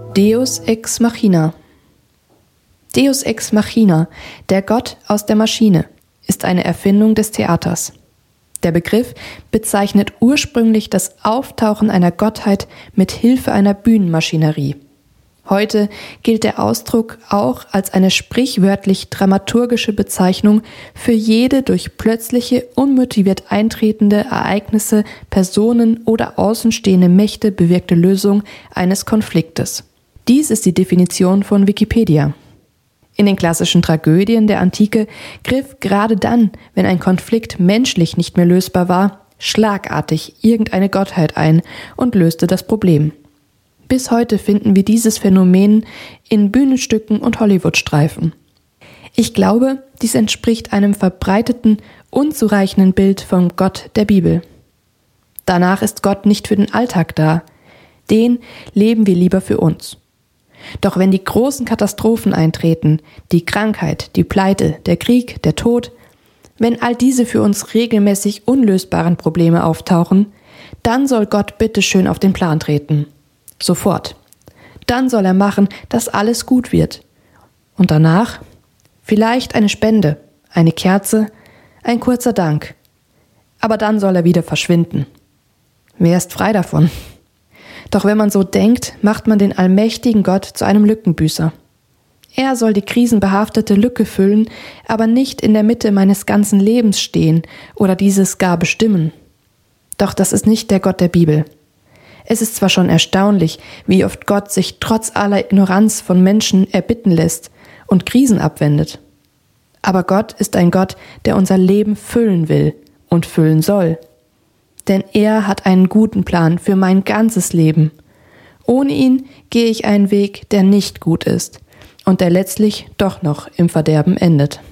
Deus ex machina. Deus ex machina, der Gott aus der Maschine, ist eine Erfindung des Theaters. Der Begriff bezeichnet ursprünglich das Auftauchen einer Gottheit mit Hilfe einer Bühnenmaschinerie. Heute gilt der Ausdruck auch als eine sprichwörtlich dramaturgische Bezeichnung für jede durch plötzliche, unmotiviert eintretende Ereignisse, Personen oder außenstehende Mächte bewirkte Lösung eines Konfliktes. Dies ist die Definition von Wikipedia. In den klassischen Tragödien der Antike griff gerade dann, wenn ein Konflikt menschlich nicht mehr lösbar war, schlagartig irgendeine Gottheit ein und löste das Problem. Bis heute finden wir dieses Phänomen in Bühnenstücken und Hollywood-Streifen. Ich glaube, dies entspricht einem verbreiteten, unzureichenden Bild vom Gott der Bibel. Danach ist Gott nicht für den Alltag da. Den leben wir lieber für uns. Doch wenn die großen Katastrophen eintreten, die Krankheit, die Pleite, der Krieg, der Tod, wenn all diese für uns regelmäßig unlösbaren Probleme auftauchen, dann soll Gott bitteschön auf den Plan treten. Sofort. Dann soll er machen, dass alles gut wird. Und danach vielleicht eine Spende, eine Kerze, ein kurzer Dank. Aber dann soll er wieder verschwinden. Wer ist frei davon? Doch wenn man so denkt, macht man den allmächtigen Gott zu einem Lückenbüßer. Er soll die krisenbehaftete Lücke füllen, aber nicht in der Mitte meines ganzen Lebens stehen oder dieses gar bestimmen. Doch das ist nicht der Gott der Bibel. Es ist zwar schon erstaunlich, wie oft Gott sich trotz aller Ignoranz von Menschen erbitten lässt und Krisen abwendet. Aber Gott ist ein Gott, der unser Leben füllen will und füllen soll. Denn er hat einen guten Plan für mein ganzes Leben. Ohne ihn gehe ich einen Weg, der nicht gut ist und der letztlich doch noch im Verderben endet.